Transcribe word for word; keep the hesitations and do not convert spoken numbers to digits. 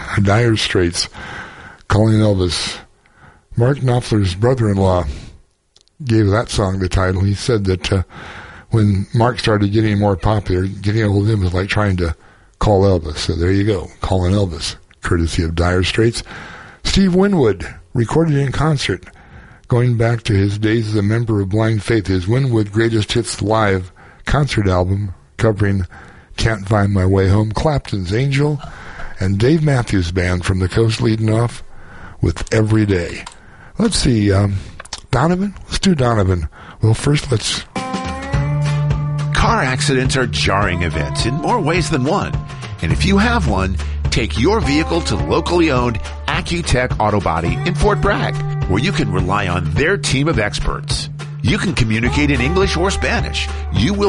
Dire Straits, Calling Elvis. Mark Knopfler's brother-in-law gave that song the title. He said that uh, when Mark started getting more popular, getting a hold of him was like trying to call Elvis. So there you go, Calling Elvis, courtesy of Dire Straits. Steve Winwood recorded in concert, going back to his days as a member of Blind Faith, his Winwood Greatest Hits Live concert album covering Can't Find My Way Home, Clapton's Angel, and Dave Matthews Band from the Coast leading off with Every Day. Let's see, um, Donovan? Let's do Donovan. Well, first let's... Car accidents are jarring events in more ways than one. And if you have one, take your vehicle to locally owned Accutech Auto Body in Fort Bragg, where you can rely on their team of experts. You can communicate in English or Spanish. You will